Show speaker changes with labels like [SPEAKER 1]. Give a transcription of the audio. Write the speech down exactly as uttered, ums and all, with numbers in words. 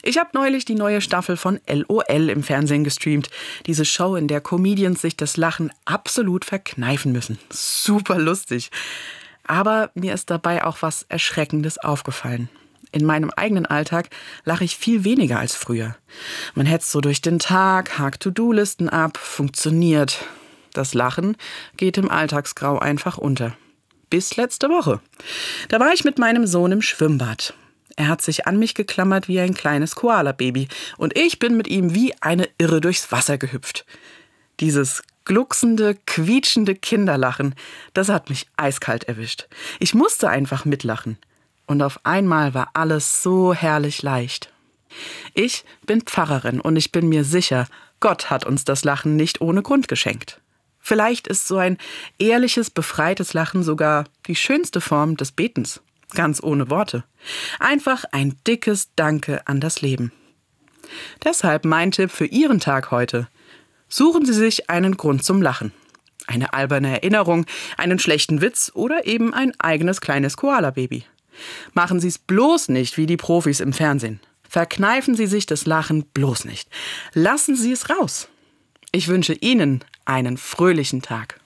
[SPEAKER 1] Ich habe neulich die neue Staffel von LOL im Fernsehen gestreamt. Diese Show, in der Comedians sich das Lachen absolut verkneifen müssen. Super lustig. Aber mir ist dabei auch was Erschreckendes aufgefallen. In meinem eigenen Alltag lache ich viel weniger als früher. Man hetzt so durch den Tag, hakt To-Do-Listen ab, funktioniert. Das Lachen geht im Alltagsgrau einfach unter. Bis letzte Woche. Da war ich mit meinem Sohn im Schwimmbad. Er hat sich an mich geklammert wie ein kleines Koala-Baby und ich bin mit ihm wie eine Irre durchs Wasser gehüpft. Dieses glucksende, quietschende Kinderlachen, das hat mich eiskalt erwischt. Ich musste einfach mitlachen. Und auf einmal war alles so herrlich leicht. Ich bin Pfarrerin und ich bin mir sicher, Gott hat uns das Lachen nicht ohne Grund geschenkt. Vielleicht ist so ein ehrliches, befreites Lachen sogar die schönste Form des Betens. Ganz ohne Worte. Einfach ein dickes Danke an das Leben. Deshalb mein Tipp für Ihren Tag heute. Suchen Sie sich einen Grund zum Lachen. Eine alberne Erinnerung, einen schlechten Witz oder eben ein eigenes kleines Koala-Baby. Machen Sie es bloß nicht wie die Profis im Fernsehen. Verkneifen Sie sich das Lachen bloß nicht. Lassen Sie es raus. Ich wünsche Ihnen einen fröhlichen Tag.